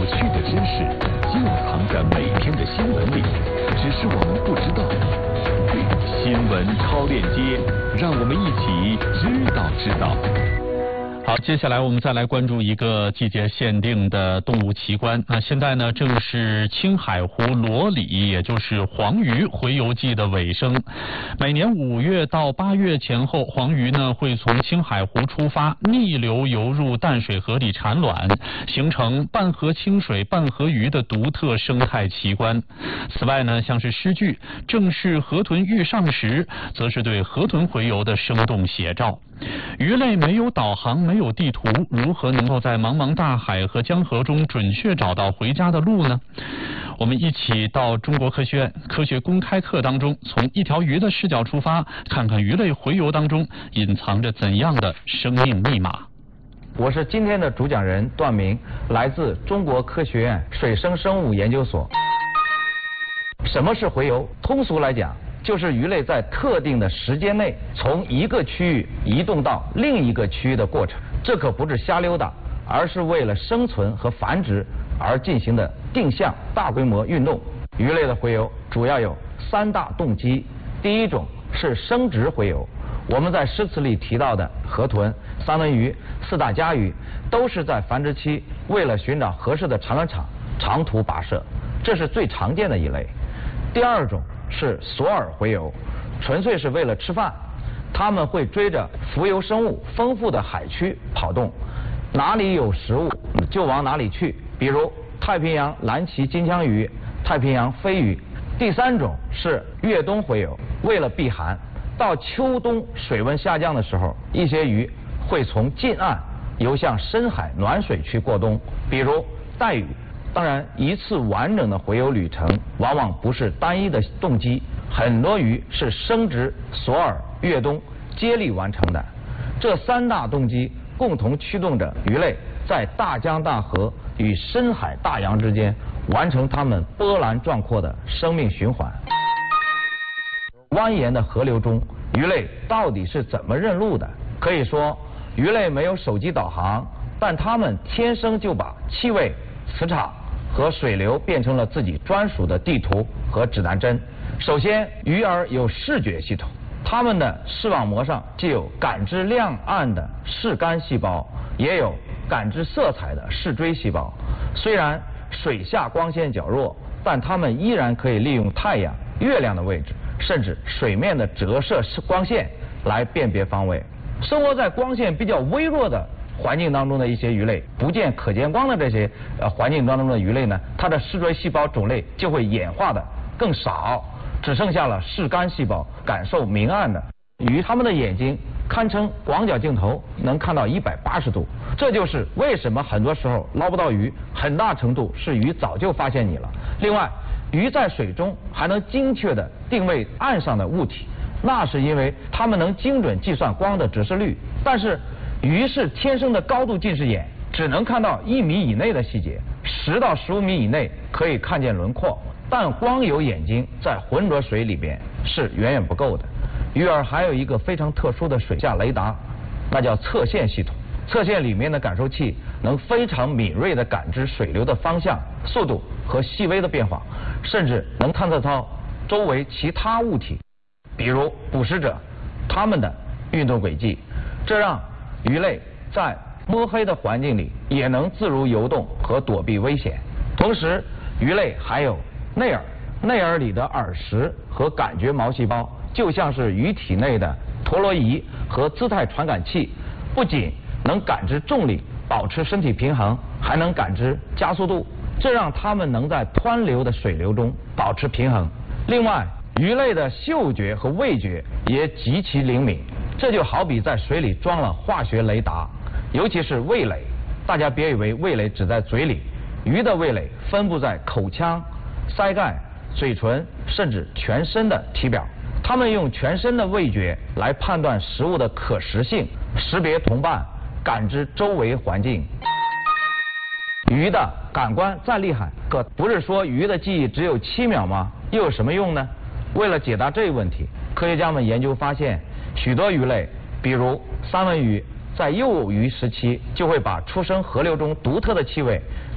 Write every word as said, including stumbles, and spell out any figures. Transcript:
趣的知识就藏在每天的新闻里，只是我们不知道。新闻超链接，让我们一起知道知道。 好，接下来我们再来关注一个季节限定的动物奇观。那现在呢，正是青海湖罗里，也就是黄鱼洄游季的尾声。每年五月到八月前后，黄鱼呢会从青海湖出发，逆流游入淡水河里产卵，形成半河清水半河鱼的独特生态奇观。此外呢，像是诗句“正是河豚欲上时”，则是对河豚洄游的生动写照。鱼类没有导航，没有地图，如何能够在茫茫大海和江河中准确找到回家的路呢？我们一起到中国科学院科学公开课当中，从一条鱼的视角出发，看看鱼类洄游当中隐藏着怎样的生命密码。 我是今天的主讲人段明，来自中国科学院水生生物研究所。什么是洄游？通俗来讲，就是鱼类在特定的时间内从一个区域移动到另一个区域的过程。这可不是瞎溜达，而是为了生存和繁殖而进行的定向大规模运动。鱼类的洄游主要有三大动机。第一种是生殖洄游，我们在诗词里提到的河豚、三文鱼、四大家鱼，都是在繁殖期为了寻找合适的产卵场长途跋涉，这是最常见的一类。第二种是索饵洄游，纯粹是为了吃饭，它们会追着浮游生物丰富的海区跑动，哪里有食物就往哪里去，比如太平洋蓝鳍金枪鱼、太平洋飞鱼。第三种是越冬洄游，为了避寒，到秋冬水温下降的时候，一些鱼会从近岸游向深海暖水区过冬，比如带鱼。当然，一次完整的洄游旅程往往不是单一的动机，很多鱼是生殖、索饵、越冬接力完成的。这三大动机共同驱动着鱼类在大江大河与深海大洋之间完成它们波澜壮阔的生命循环。蜿蜒的河流中，鱼类到底是怎么认路的？可以说，鱼类没有手机导航，但它们天生就把气味、磁场和水流变成了自己专属的地图和指南针。首先，鱼儿有视觉系统，它们的视网膜上既有感知亮暗的视杆细胞，也有感知色彩的视锥细胞。虽然水下光线较弱，但它们依然可以利用太阳、月亮的位置，甚至水面的折射光线来辨别方位。生活在光线比较微弱的环境当中的一些鱼类，不见可见光的这些呃环境当中的鱼类呢，它的视锥细胞种类就会演化的更少，只剩下了视杆细胞，感受明暗的鱼，它们的眼睛堪称广角镜头，能看到一百八十度。这就是为什么很多时候捞不到鱼，很大程度是鱼早就发现你了。另外，鱼在水中还能精确地定位岸上的物体，那是因为它们能精准计算光的折射率。但是鱼是天生的高度近视眼，只能看到一米以内的细节，十到十五米以内可以看见轮廓，但光有眼睛在浑浊水里边是远远不够的。鱼儿还有一个非常特殊的水下雷达，那叫侧线系统。侧线里面的感受器能非常敏锐地感知水流的方向、速度和细微的变化，甚至能探测到周围其他物体，比如捕食者它们的运动轨迹，这让鱼类在摸黑的环境里也能自如游动和躲避危险。同时，鱼类还有内耳，内耳里的耳石和感觉毛细胞就像是鱼体内的陀螺仪和姿态传感器，不仅能感知重力，保持身体平衡，还能感知加速度，这让它们能在湍流的水流中保持平衡。另外，鱼类的嗅觉和味觉也极其灵敏，这就好比在水里装了化学雷达，尤其是味蕾。大家别以为味蕾只在嘴里，鱼的味蕾分布在口腔、腮盖、嘴唇，甚至全身的体表。它们用全身的味觉来判断食物的可食性，识别同伴，感知周围环境。鱼的感官再厉害，可不是说鱼的记忆只有七秒吗？又有什么用呢？为了解答这个问题，科学家们研究发现，许多鱼类，比如三文鱼，在幼鱼时期就会把出生河流中独特的气味